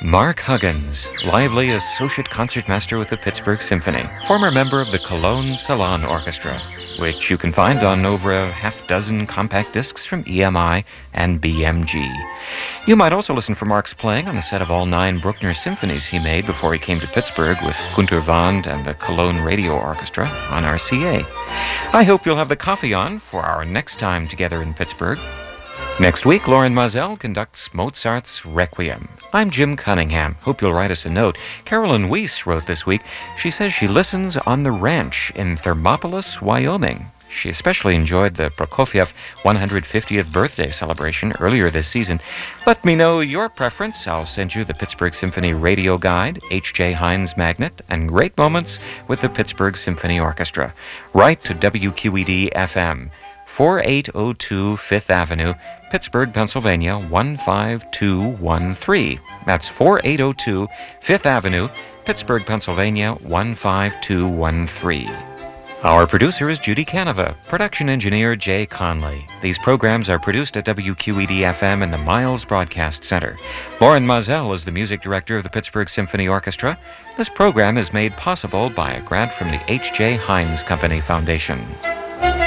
Mark Huggins, lively associate concertmaster with the Pittsburgh Symphony, former member of the Cologne Salon Orchestra, which you can find on over a half-dozen compact discs from EMI and BMG. You might also listen for Mark's playing on the set of all 9 Bruckner symphonies he made before he came to Pittsburgh with Günter Wand and the Cologne Radio Orchestra on RCA. I hope you'll have the coffee on for our next time together in Pittsburgh. Next week, Lauren Mazel conducts Mozart's Requiem. I'm Jim Cunningham. Hope you'll write us a note. Carolyn Weiss wrote this week. She says she listens on the ranch in Thermopolis, Wyoming. She especially enjoyed the Prokofiev 150th birthday celebration earlier this season. Let me know your preference. I'll send you the Pittsburgh Symphony Radio Guide, H.J. Heinz Magnet, and great moments with the Pittsburgh Symphony Orchestra. Write to WQED-FM, 4802 Fifth Avenue, Pittsburgh, Pennsylvania, 15213. That's 4802 Fifth Avenue, Pittsburgh, Pennsylvania, 15213. Our producer is Judy Canova, production engineer Jay Conley. These programs are produced at WQED-FM in the Miles Broadcast Center. Lauren Mazel is the music director of the Pittsburgh Symphony Orchestra. This program is made possible by a grant from the H.J. Heinz Company Foundation.